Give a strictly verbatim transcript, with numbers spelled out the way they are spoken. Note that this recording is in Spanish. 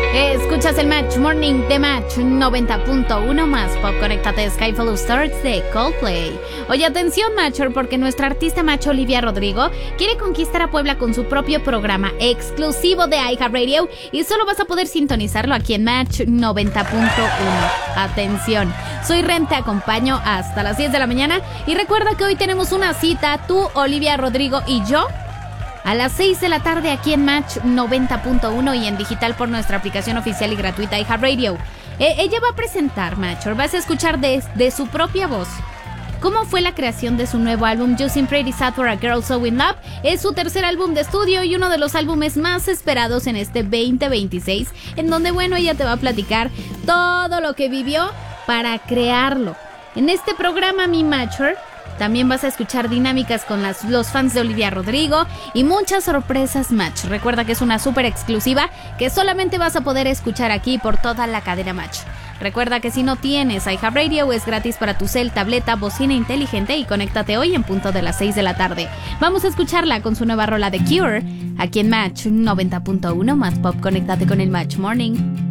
Escuchas el Match Morning de Match noventa punto uno más Pop. Conéctate, Sky Full of Stars de Coldplay. Oye, atención, Matcher, porque nuestra artista Match Olivia Rodrigo quiere conquistar a Puebla con su propio programa exclusivo de iHeartRadio y solo vas a poder sintonizarlo aquí en Match noventa punto uno. Atención, soy Ren, te acompaño hasta las diez de la mañana y recuerda que hoy tenemos una cita, tú, Olivia Rodrigo y yo, a las seis de la tarde aquí en Match noventa punto uno y en digital por nuestra aplicación oficial y gratuita iHeartRadio. Eh, ella va a presentar, Matcher, vas a escuchar de, de su propia voz cómo fue la creación de su nuevo álbum You Seem Pretty Sad for a Girl So In Love. Es su tercer álbum de estudio y uno de los álbumes más esperados en este veinte veintiséis, en donde, bueno, ella te va a platicar todo lo que vivió para crearlo. En este programa, mi Matcher, también vas a escuchar dinámicas con las, los fans de Olivia Rodrigo y muchas sorpresas, Match. Recuerda que es una súper exclusiva que solamente vas a poder escuchar aquí por toda la cadena Match. Recuerda que si no tienes iHeartRadio es gratis para tu cel, tableta, bocina inteligente y conéctate hoy en punto de las seis de la tarde. Vamos a escucharla con su nueva rola de Cure aquí en Match noventa punto uno más Pop. Conéctate con el Match Morning.